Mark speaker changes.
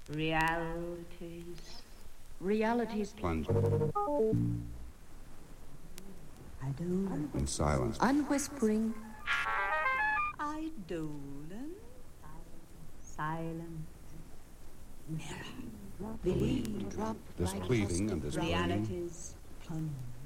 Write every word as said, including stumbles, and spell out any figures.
Speaker 1: Realities.
Speaker 2: Realities
Speaker 3: Plunge
Speaker 1: Idolen.
Speaker 3: in silence.
Speaker 2: unwhispering.
Speaker 1: Idolen. Silent. Mirror. Believe.
Speaker 2: Drop
Speaker 3: This
Speaker 2: like
Speaker 3: cleaving and
Speaker 2: rusted
Speaker 3: this burning.
Speaker 1: Realities. Plunge.